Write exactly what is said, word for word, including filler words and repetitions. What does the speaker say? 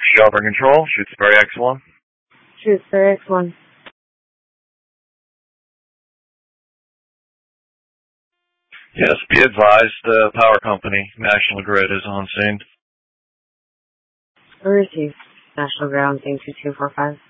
Shelburne Control, Shutesbury X one. Shutesbury X one. Yes, be advised, the power company, National Grid, is on scene. Received. National Grid on scene two two four five.